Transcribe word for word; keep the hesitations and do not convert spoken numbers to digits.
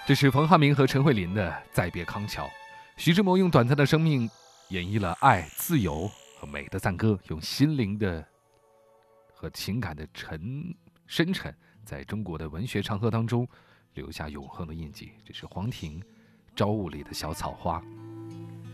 这是冯汉明和陈慧琳的《再别康桥》。徐志摩用短暂的生命演绎了爱、自由和美的赞歌，用心灵的和情感的沉深沉，在中国的文学长河当中留下永恒的印记。这是黄庭《朝雾里的小草花》。